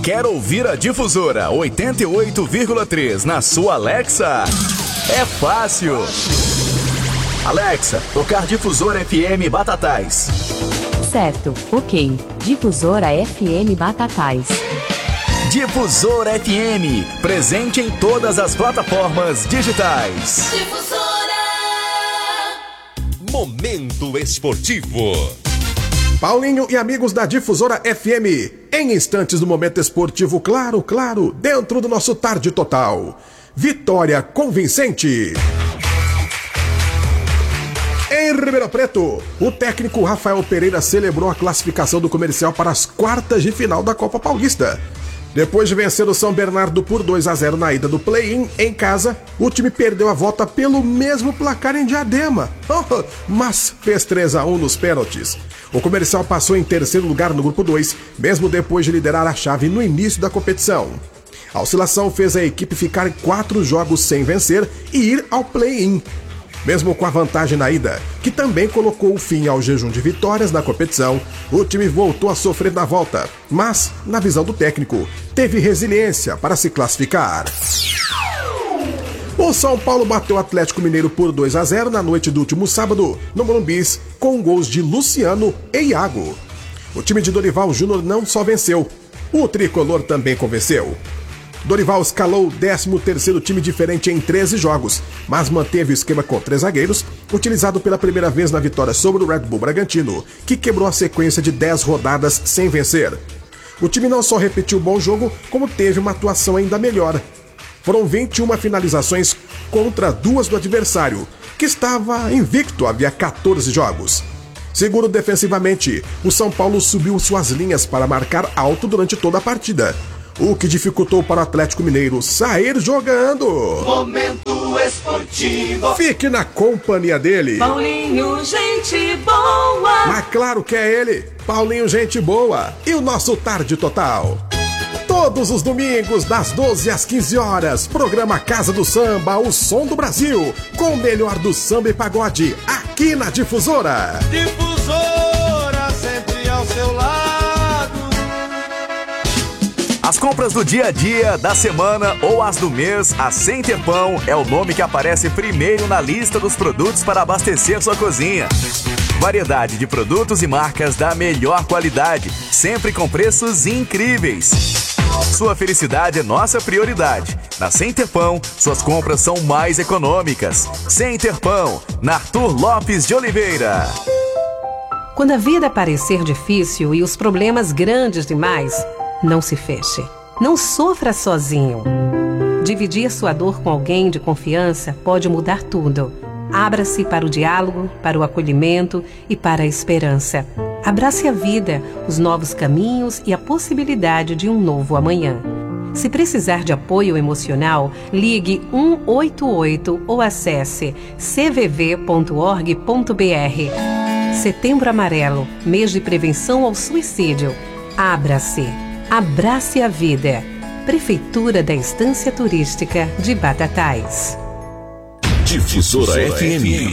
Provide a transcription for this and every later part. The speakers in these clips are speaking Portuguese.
Quer ouvir a Difusora 88,3 na sua Alexa? É fácil. Alexa, tocar Difusora FM Batatais. Certo, ok. Difusora FM Batatais. Difusora FM, presente em todas as plataformas digitais. Difusora. Momento esportivo. Paulinho e amigos da Difusora FM, em instantes do Momento Esportivo, claro, dentro do nosso Tarde Total. Vitória convincente. Em Ribeirão Preto, o técnico Rafael Pereira celebrou a classificação do Comercial para as quartas de final da Copa Paulista. Depois de vencer o São Bernardo por 2-0 na ida do play-in em casa, o time perdeu a volta pelo mesmo placar em Diadema, mas fez 3-1 nos pênaltis. O Comercial passou em terceiro lugar no grupo 2, mesmo depois de liderar a chave no início da competição. A oscilação fez a equipe ficar em 4 jogos sem vencer e ir ao play-in. Mesmo com a vantagem na ida, que também colocou fim ao jejum de vitórias na competição, o time voltou a sofrer na volta, mas, na visão do técnico, teve resiliência para se classificar. O São Paulo bateu o Atlético Mineiro por 2-0 na noite do último sábado, no Morumbi, com gols de Luciano e Iago. O time de Dorival Júnior não só venceu, o tricolor também convenceu. Dorival escalou o 13º time diferente em 13 jogos, mas manteve o esquema com 3 zagueiros, utilizado pela primeira vez na vitória sobre o Red Bull Bragantino, que quebrou a sequência de 10 rodadas sem vencer. O time não só repetiu o bom jogo, como teve uma atuação ainda melhor. Foram 21 finalizações contra 2 do adversário, que estava invicto havia 14 jogos. Seguro defensivamente, o São Paulo subiu suas linhas para marcar alto durante toda a partida, o que dificultou para o Atlético Mineiro sair jogando. Momento esportivo. Fique na companhia dele. Paulinho, gente boa. Mas claro que é ele, Paulinho, gente boa. E o nosso Tarde Total. Todos os domingos, das 12 às 15 horas, programa Casa do Samba, o som do Brasil, com o melhor do samba e pagode, aqui na Difusora. Difusora, sempre ao seu lado. As compras do dia a dia, da semana ou as do mês, a Center Pão é o nome que aparece primeiro na lista dos produtos para abastecer sua cozinha. Variedade de produtos e marcas da melhor qualidade, sempre com preços incríveis. Sua felicidade é nossa prioridade. Na Center Pão, suas compras são mais econômicas. Center Pão, na Arthur Lopes de Oliveira. Quando a vida parecer difícil e os problemas grandes demais, não se feche. Não sofra sozinho. Dividir sua dor com alguém de confiança pode mudar tudo. Abra-se para o diálogo, para o acolhimento e para a esperança. Abrace a vida, os novos caminhos e a possibilidade de um novo amanhã. Se precisar de apoio emocional, ligue 188 ou acesse cvv.org.br. Setembro Amarelo, mês de prevenção ao suicídio. Abra-se. Abrace a vida. Prefeitura da Estância Turística de Batatais. Difusora FM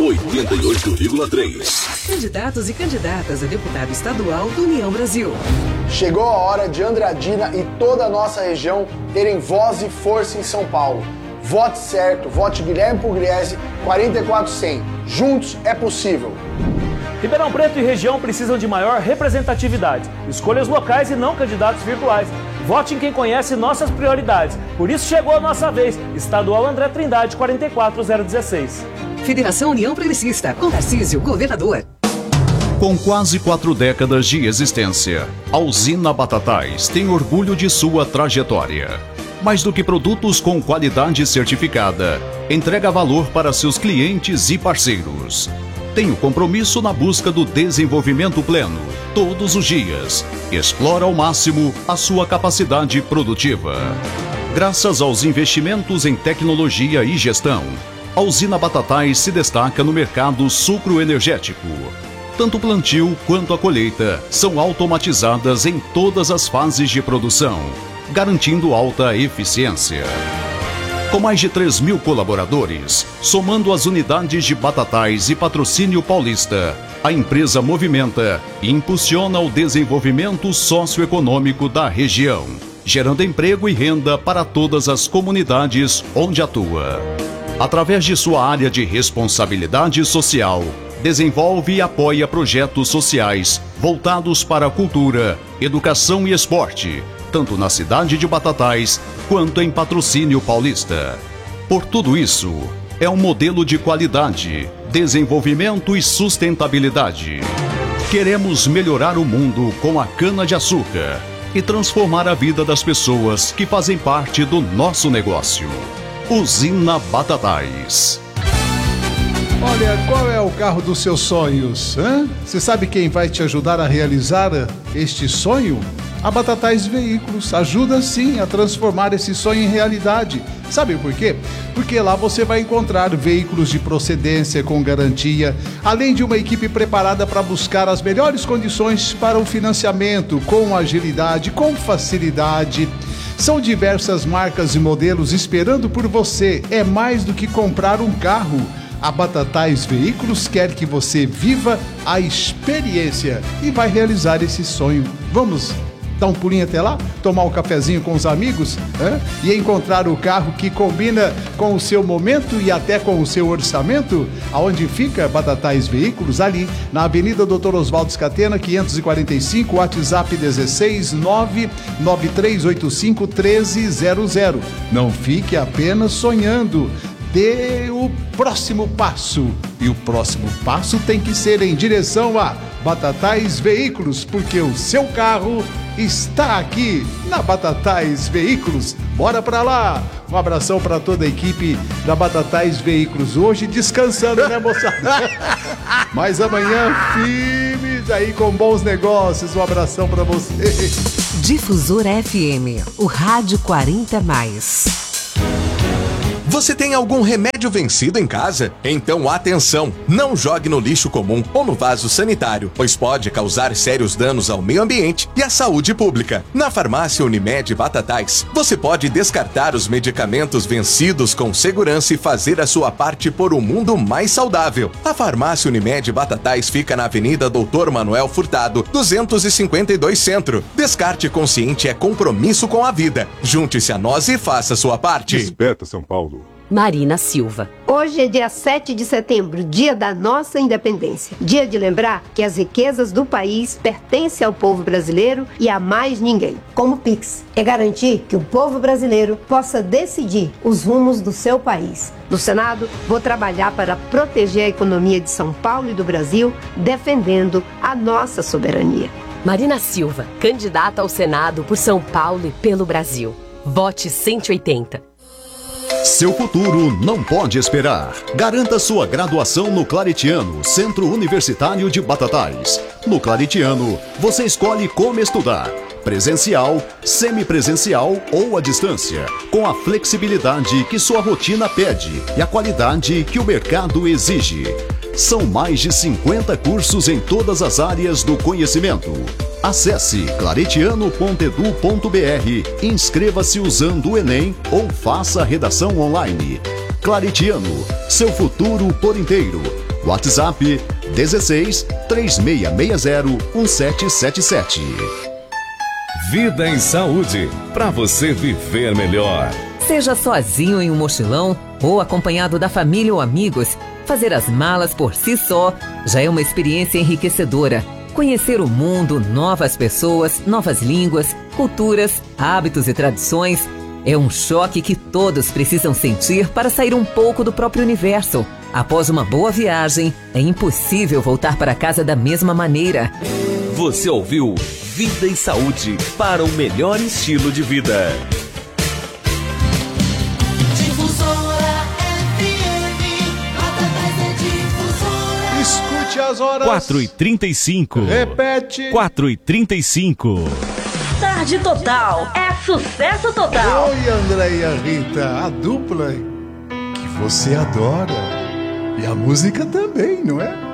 88,3. Candidatos e candidatas a deputado estadual do União Brasil. Chegou a hora de Andradina e toda a nossa região terem voz e força em São Paulo. Vote certo, vote Guilherme Pugliese 44100. Juntos é possível. Ribeirão Preto e região precisam de maior representatividade. Escolhas locais e não candidatos virtuais. Vote em quem conhece nossas prioridades. Por isso chegou a nossa vez. Estadual André Trindade 44016. Federação União Progressista. Com Tarcísio, governador. Com quase 4 décadas de existência, a usina Batatais tem orgulho de sua trajetória. Mais do que produtos com qualidade certificada, entrega valor para seus clientes e parceiros. Tem o compromisso na busca do desenvolvimento pleno, todos os dias. Explora ao máximo a sua capacidade produtiva. Graças aos investimentos em tecnologia e gestão, a usina Batatais se destaca no mercado sucroenergético. Tanto o plantio quanto a colheita são automatizadas em todas as fases de produção, garantindo alta eficiência. Com mais de 3.000 colaboradores, somando as unidades de Batatais e Patrocínio Paulista, a empresa movimenta e impulsiona o desenvolvimento socioeconômico da região. gerando emprego e renda para todas as comunidades onde atua. Através de sua área de responsabilidade social, desenvolve e apoia projetos sociais voltados para a cultura, educação e esporte, tanto na cidade de Batatais quanto em Patrocínio Paulista. Por tudo isso, é um modelo de qualidade, desenvolvimento e sustentabilidade. Queremos melhorar o mundo com a cana-de-açúcar e transformar a vida das pessoas que fazem parte do nosso negócio. Usina Batatais. Olha, qual é o carro dos seus sonhos? Você sabe quem vai te ajudar a realizar este sonho? A Batatais Veículos ajuda sim a transformar esse sonho em realidade. Sabe por quê? Porque lá você vai encontrar veículos de procedência com garantia, além de uma equipe preparada para buscar as melhores condições para o financiamento, com agilidade, com facilidade. São diversas marcas e modelos esperando por você. É mais do que comprar um carro. A Batatais Veículos quer que você viva a experiência e vai realizar esse sonho. Vamos dar um pulinho até lá, tomar um cafezinho com os amigos e encontrar o carro que combina com o seu momento e até com o seu orçamento? Aonde fica Batatais Veículos? Ali na Avenida Dr. Oswaldo Scatena, 545, WhatsApp 16993851300. Não fique apenas sonhando. Dê o próximo passo. E o próximo passo tem que ser em direção a Batatais Veículos, porque o seu carro está aqui na Batatais Veículos. Bora pra lá! Um abração para toda a equipe da Batatais Veículos. Hoje descansando, né, moçada? Mas amanhã firmes aí com bons negócios. Um abração para você. Difusora FM, o rádio 40+. Você tem algum remédio vencido em casa? Então atenção! Não jogue no lixo comum ou no vaso sanitário, pois pode causar sérios danos ao meio ambiente e à saúde pública. Na farmácia Unimed Batatais, você pode descartar os medicamentos vencidos com segurança e fazer a sua parte por um mundo mais saudável. A farmácia Unimed Batatais fica na Avenida Doutor Manuel Furtado, 252 Centro. Descarte consciente é compromisso com a vida. Junte-se a nós e faça a sua parte. Desperta, São Paulo. Marina Silva. Hoje é dia 7 de setembro, dia da nossa independência. Dia de lembrar que as riquezas do país pertencem ao povo brasileiro e a mais ninguém. Como Pix, é garantir que o povo brasileiro possa decidir os rumos do seu país. No Senado, vou trabalhar para proteger a economia de São Paulo e do Brasil, defendendo a nossa soberania. Marina Silva, candidata ao Senado por São Paulo e pelo Brasil. Vote 180. Seu futuro não pode esperar. Garanta sua graduação no Claretiano, Centro Universitário de Batatais. No Claretiano, você escolhe como estudar: presencial, semipresencial ou à distância, com a flexibilidade que sua rotina pede e a qualidade que o mercado exige. São mais de 50 cursos em todas as áreas do conhecimento. Acesse claretiano.edu.br, inscreva-se usando o Enem ou faça a redação online. Claretiano, seu futuro por inteiro. WhatsApp 16 3660 1777. Vida em Saúde, para você viver melhor. Seja sozinho em um mochilão ou acompanhado da família ou amigos, fazer as malas por si só já é uma experiência enriquecedora. Conhecer o mundo, novas pessoas, novas línguas, culturas, hábitos e tradições é um choque que todos precisam sentir para sair um pouco do próprio universo. Após uma boa viagem, é impossível voltar para casa da mesma maneira. Você ouviu Vida e Saúde para um melhor estilo de vida. Escute as horas. 4h35. Repete. 4h35. Tarde Total é sucesso total. Oi, André e a Rita, a dupla que você adora. E a música também, não é?